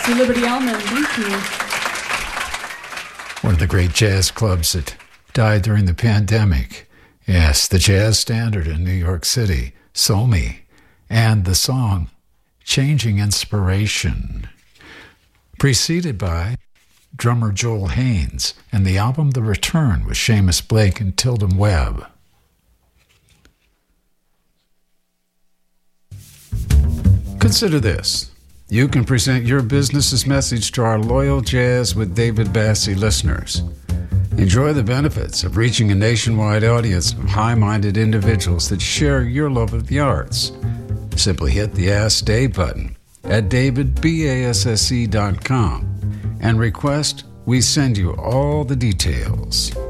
to Liberty Almond. Thank you. One of the great jazz clubs that died during the pandemic. Yes, the Jazz Standard in New York City, Somi, and the song Changing Inspiration, preceded by drummer Joel Haynes and the album The Return with Seamus Blake and Tilden Webb. Consider this. You can present your business's message to our loyal Jazz with David Bassie listeners. Enjoy the benefits of reaching a nationwide audience of high-minded individuals that share your love of the arts. Simply hit the Ask Dave button at davidbasse.com and request we send you all the details.